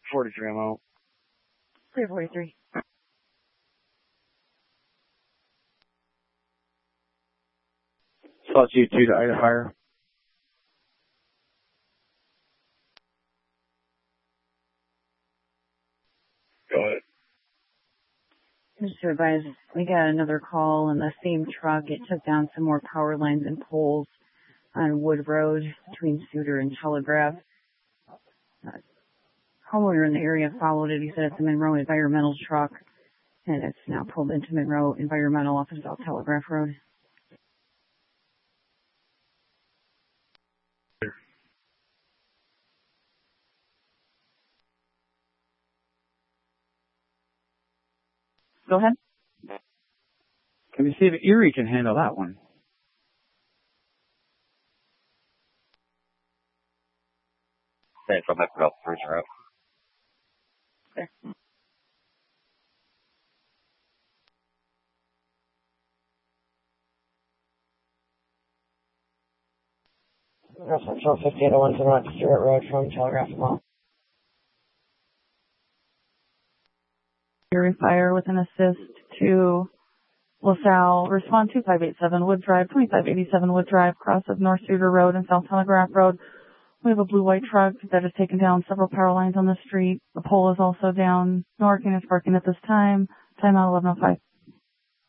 43 I'm out. 343. Slot G2 to Ida Fire. Go ahead. Just to advise, we got another call on the same truck. It took down some more power lines and poles on Wood Road between Suter and Telegraph. Homeowner in the area followed it. He said it's a Monroe Environmental truck, and it's now pulled into Monroe Environmental off of South Telegraph Road. Go ahead. Let me see if Erie can handle that one. Thanks, I'll have to go first route. There. Central 5801 to North Stewart Road from Telegraph Mall. Erie Fire with an assist to LaSalle. Respond 2587 Wood Drive, 2587 Wood Drive, cross of North Suter Road and South Telegraph Road. We have a blue-white truck that has taken down several power lines on the street. The pole is also down. No Arcan is parking at this time. Timeout 11:05.